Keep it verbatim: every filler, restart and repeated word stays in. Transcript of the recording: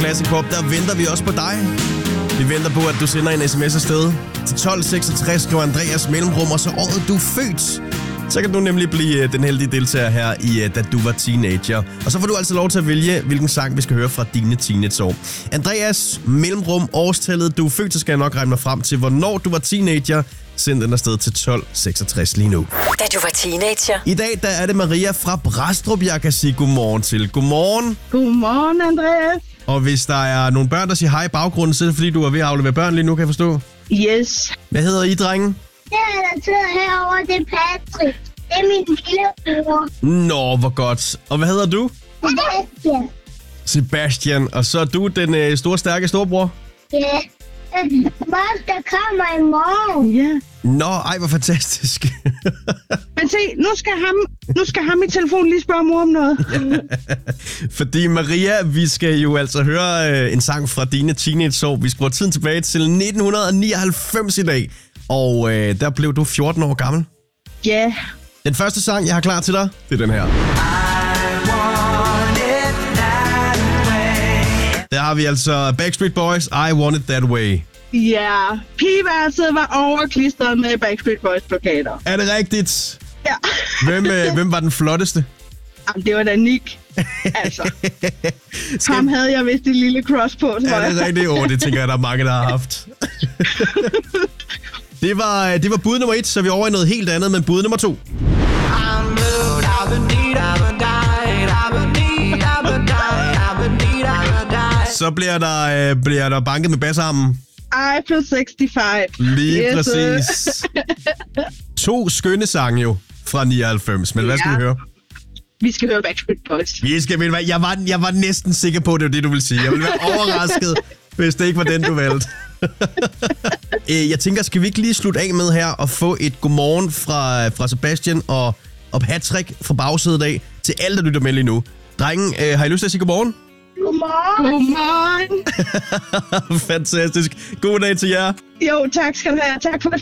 Classic Pop, der venter vi også på dig. Vi venter på, at du sender en sms afsted til tolv seksogtres, skriver Andreas mellemrum, og så året du er født. Så kan du nemlig blive den heldige deltager her i Da du var teenager. Og så får du altså lov til at vælge, hvilken sang vi skal høre fra dine teenageår. Andreas, mellemrum, årstallet, du er født, så skal jeg nok regne mig frem til, hvornår du var teenager. Send den afsted til tolv seksogtres lige nu. Da du var teenager. I dag der er det Maria fra Brastrup, jeg kan sige godmorgen til. Godmorgen. Godmorgen, Andreas. Og hvis der er nogle børn, der siger hej i baggrunden, så er det fordi, du er ved at aflevere børn lige nu, kan jeg forstå. Yes. Hvad hedder I, drengen? Det er der sidder herovre, det er Patrick. Det er min lillebror. Nå, hvor godt. Og hvad hedder du? Sebastian. Sebastian. Og så er du den øh, store, stærke storebror? Ja. Mom, der kommer i morgen. Ja. Nå, ej, hvor fantastisk. Men se, nu skal ham, nu skal ham i telefonen lige spørge mor om noget. Fordi Maria, vi skal jo altså høre øh, en sang fra dine teenageår. Vi skruer tiden tilbage til nitten nioghalvfems i dag. Og øh, der blev du fjorten år gammel. Ja. Yeah. Den første sang, jeg har klar til dig, det er den her. Der har vi altså Backstreet Boys, I Want It That Way. Ja, pigeværelset var overklistret med Backstreet Boys plakater. Er det rigtigt? Ja. Hvem, øh, hvem var den flotteste? Jamen, det var da Nick. Altså. Skal... Ham havde jeg vist et lille cross på, tror jeg. Er det rigtigt? Åh, det tænker jeg, der er mange, der har haft. det, var, det var bud nummer et, så er vi over i noget helt andet, men bud nummer to. Så bliver der, øh, bliver der banket med bassarmen. I plus seksoghalvfems. Lige yes, præcis. To skønne sange jo fra nioghalvfems, men hvad skal ja. vi høre? Vi skal høre Backstreet Boys. Vi skal, jeg, var, jeg var næsten sikker på, at det var det, du ville sige. Jeg ville være overrasket, hvis det ikke var den, du valgte. Jeg tænker, skal vi ikke lige slutte af med her og få et godmorgen fra, fra Sebastian og, og Patrick fra bagsædet af til alle, der lytter med lige nu. Drengen, øh, har I lyst til at sige godmorgen? Godmorgen. Godmorgen. Fantastisk. God dag til jer. Jo, tak skal du have. Tak for det.